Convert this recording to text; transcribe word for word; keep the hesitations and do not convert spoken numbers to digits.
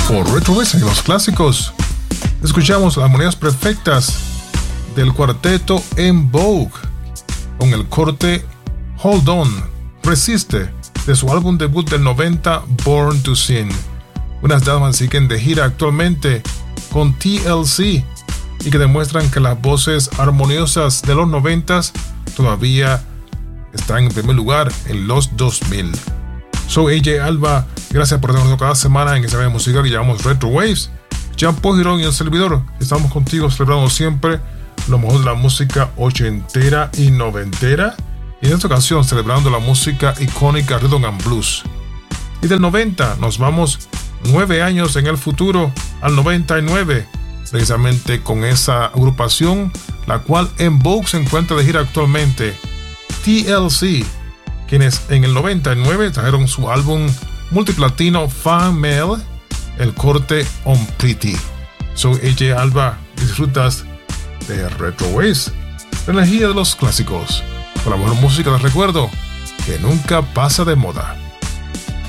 por Retro Waves en los clásicos. Escuchamos las armonías perfectas del cuarteto En Vogue con el corte Hold On, Resiste, de su álbum debut del noventa, Born to Sin. Unas damas siguen de gira actualmente con T L C y que demuestran que las voces armoniosas de los noventas todavía están en primer lugar en los dos mil. Soy A J Alba, gracias por tenernos cada semana en esa vez musical que llamamos Retro Waves. Jean-Paul Girón y el servidor, estamos contigo celebrando siempre lo mejor de la música ochentera y noventera, y en esta ocasión celebrando la música icónica Rhythm and Blues. Y del noventa nos vamos nueve años en el futuro, al noventa y nueve, precisamente con esa agrupación, la cual En Vogue se encuentra de gira actualmente, T L C, quienes en el noventa y nueve trajeron su álbum multiplatino Fan Mail, el corte On Pretty. Soy A J Alba, disfrutas de Retro Waves, la energía de los clásicos, con la mejor música de recuerdo que nunca pasa de moda.